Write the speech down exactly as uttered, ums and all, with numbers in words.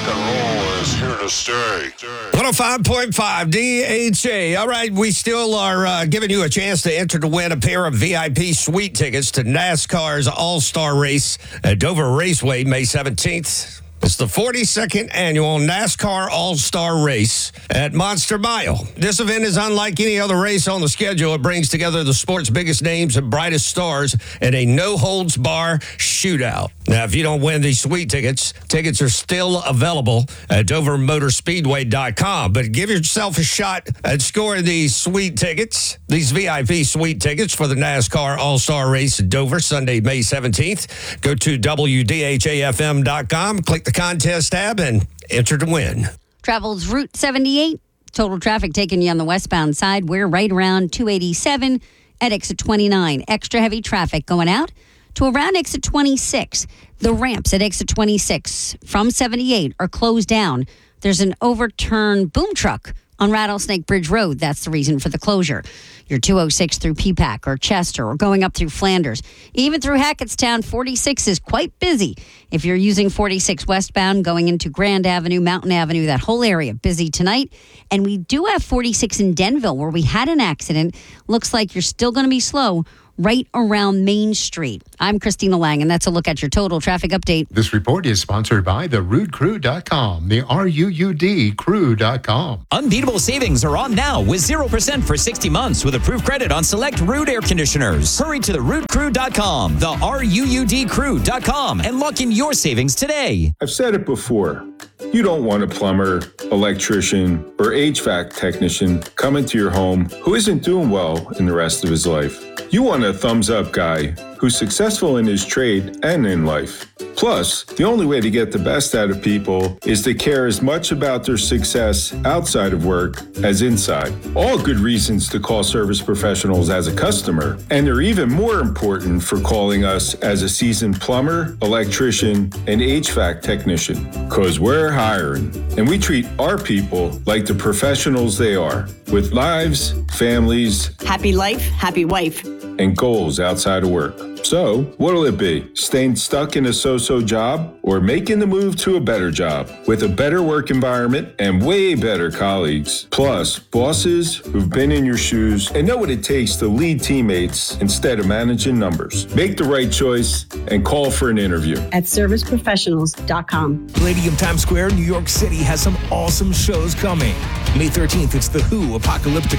and roll is here to stay. one oh five point five D H A. All right, we still are uh, giving you a chance to enter to win a pair of V I P suite tickets to NASCAR's All-Star Race at Dover Raceway May seventeenth. It's the forty-second annual NASCAR All-Star Race at Monster Mile. This event is unlike any other race on the schedule. It brings together the sport's biggest names and brightest stars in a no-holds-bar shootout. Now, if you don't win these sweet tickets, tickets are still available at Dover Motor Speedway dot com. But give yourself a shot at scoring these sweet tickets, these V I P sweet tickets for the NASCAR All-Star Race at Dover, Sunday, May seventeenth. Go to W D H A F M dot com, click the contest tab, and enter to win. Travels Route seventy-eight. Total traffic taking you on the westbound side. We're right around two eighty-seven at exit twenty-nine. Extra heavy traffic going out to around exit twenty-six. The ramps at exit twenty-six from seventy-eight are closed down. There's an overturned boom truck on Rattlesnake Bridge Road. That's the reason for the closure. Your two oh six through P PAC or Chester or going up through Flanders. Even through Hackettstown, forty-six is quite busy. If you're using forty-six westbound going into Grand Avenue, Mountain Avenue, that whole area busy tonight. And we do have forty-six in Denville where we had an accident. Looks like you're still going to be slow right around Main Street. I'm Christina Lang, and that's a look at your total traffic update. This report is sponsored by the ruud crew dot com, the R U U D crew dot com. Unbeatable savings are on now with zero percent for sixty months with approved credit on select Ruud air conditioners. Hurry to the ruud crew dot com, the R U U D crew dot com, and lock in your savings today. I've said it before. You don't want a plumber, electrician, or H V A C technician coming to your home who isn't doing well in the rest of his life. You want a thumbs-up guy who's successful in his trade and in life. Plus, the only way to get the best out of people is to care as much about their success outside of work as inside. All good reasons to call Service Professionals as a customer, and they're even more important for calling us as a seasoned plumber, electrician, and H V A C technician. Because we're hiring, and we treat our people like the professionals they are, with lives, families, happy life, happy wife, and goals outside of work. So, what'll it be? Staying stuck in a so-so job or making the move to a better job with a better work environment and way better colleagues? Plus, bosses who've been in your shoes and know what it takes to lead teammates instead of managing numbers. Make the right choice and call for an interview at service professionals dot com. Palladium Times Square, New York City has some awesome shows coming. May thirteenth, it's The Who, Apocalyptic